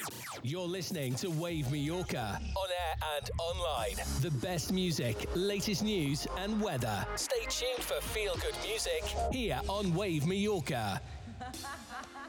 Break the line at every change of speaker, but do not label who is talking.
You're listening to Wave Mallorca, on air and online. The best music, latest news and weather. Stay tuned for feel-good music here on Wave Mallorca.